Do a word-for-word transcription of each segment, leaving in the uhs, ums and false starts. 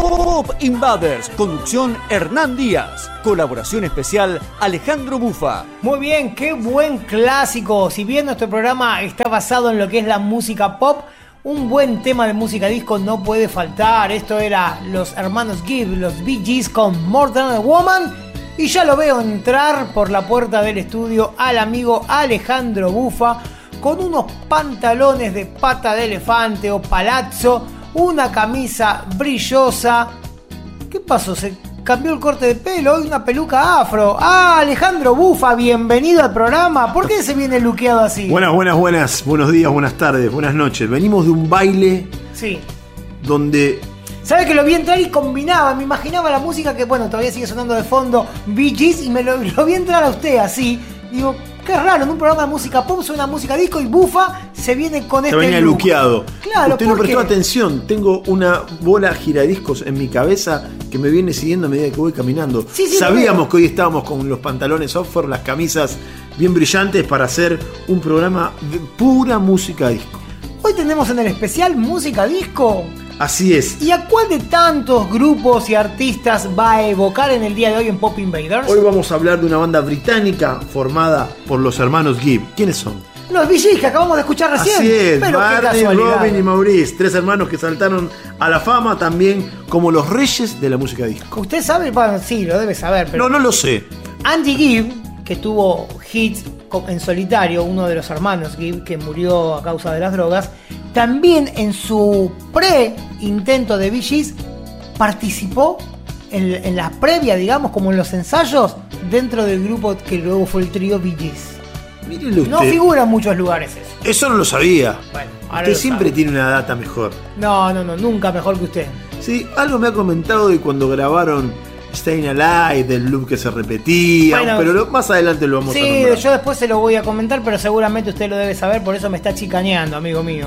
Pop Invaders, conducción Hernán Díaz, colaboración especial Alejandro Bufa. Muy bien, qué buen clásico. Si bien nuestro programa está basado en lo que es la música pop, un buen tema de música disco no puede faltar. Esto era los hermanos Gibb, los Bee Gees con More Than a Woman. Y ya lo veo entrar por la puerta del estudio al amigo Alejandro Bufa con unos pantalones de pata de elefante o palazzo, una camisa brillosa. ¿Qué pasó? ¿Se cambió el corte de pelo? Hoy una peluca afro. Ah, Alejandro Bufa, bienvenido al programa. ¿Por qué se viene luqueado así? Buenas, buenas, buenas. Buenos días, buenas tardes, buenas noches. Venimos de un baile. Sí. Donde... ¿Sabes que lo vi entrar y combinaba? Me imaginaba la música que, bueno, todavía sigue sonando de fondo, Bee Gees, y me lo, lo vi entrar a usted así. Digo, qué raro, en un programa de música pop suena música disco y Bufa se viene con se este venía look. luqueado. Claro, usted no ¿por prestó qué? atención. Tengo una bola giradiscos en mi cabeza que me viene siguiendo a medida que voy caminando. Sí, sí, Sabíamos que hoy estábamos con los pantalones Oxford, las camisas bien brillantes para hacer un programa de pura música disco. Hoy tenemos en el especial música disco. Así es. ¿Y a cuál de tantos grupos y artistas va a evocar en el día de hoy en Pop Invaders? Hoy vamos a hablar de una banda británica formada por los hermanos Gibb. ¿Quiénes son? Los Bee Gees que acabamos de escuchar recién. Así es, Pero Barney, Robin y Maurice, tres hermanos que saltaron a la fama también como los reyes de la música disco. ¿Usted sabe? Bueno, sí, lo debe saber, pero... No, no lo sé. Andy Gibb, que tuvo hits en solitario, uno de los hermanos Gibb, que murió a causa de las drogas, también en su pre-intento de Bee Gees participó en, en la previa, digamos, como en los ensayos, dentro del grupo que luego fue el trío Bee Gees. Mírelo usted. No figura en muchos lugares eso. Eso no lo sabía. Bueno, ahora usted lo siempre sabe. tiene una data mejor. No, no, no, nunca mejor que usted. Sí, algo me ha comentado de cuando grabaron Staying Alive, del loop que se repetía, Bueno, pero lo, más adelante lo vamos sí, a nombrar. yo después se lo voy a comentar, pero seguramente usted lo debe saber, por eso me está chicaneando, amigo mío.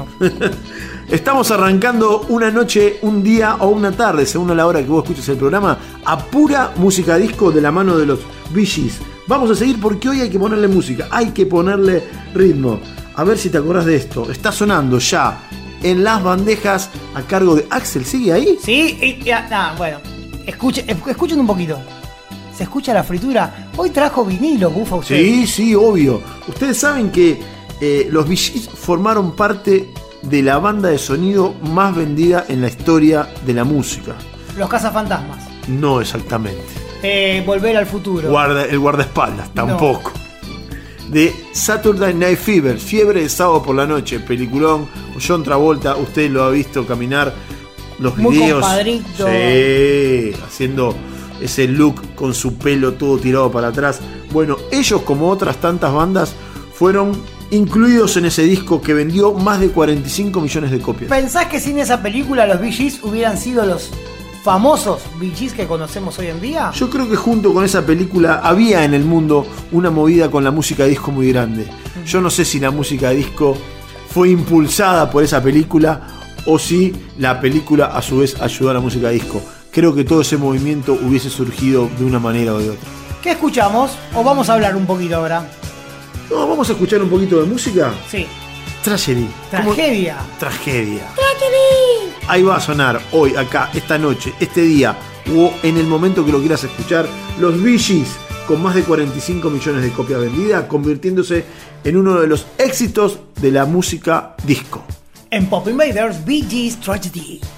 Estamos arrancando una noche, un día o una tarde, según la hora que vos escuches el programa, a pura música disco de la mano de los Bee Gees. Vamos a seguir porque hoy hay que ponerle música, hay que ponerle ritmo. A ver si te acordás de esto. Está sonando ya en las bandejas a cargo de Axel. ¿Sigue ahí? Sí, y, y, ah, bueno, escuchen, escuchen un poquito. ¿Se escucha la fritura? Hoy trajo vinilo, Bufa, usted. Sí, sí, obvio. Ustedes saben que eh, los Bee Gees formaron parte de la banda de sonido más vendida en la historia de la música. Los cazafantasmas. No exactamente. Eh, volver al futuro. Guarda, el guardaespaldas, tampoco. No. De Saturday Night Fever, Fiebre de sábado por la noche, peliculón. John Travolta, usted lo ha visto caminar los Muy videos. compadrito. Sí, haciendo ese look con su pelo todo tirado para atrás. Bueno, ellos, como otras tantas bandas, fueron incluidos en ese disco que vendió más de cuarenta y cinco millones de copias. ¿Pensás que sin esa película los Bee Gees hubieran sido los famosos Bee Gees que conocemos hoy en día? Yo creo que junto con esa película había en el mundo una movida con la música disco muy grande. Yo no sé si la música disco fue impulsada por esa película o si la película a su vez ayudó a la música disco. Creo que todo ese movimiento hubiese surgido de una manera o de otra. ¿Qué escuchamos? ¿O vamos a hablar un poquito ahora? No, vamos a escuchar un poquito de música. Sí. Tragedy. Tragedia. ¿Cómo? Tragedia. Tragedy. Ahí va a sonar hoy, acá, esta noche, este día, o en el momento que lo quieras escuchar, los Bee Gees, con más de cuarenta y cinco millones de copias vendidas, convirtiéndose en uno de los éxitos de la música disco. En Pop Invaders, Bee Gees Tragedy.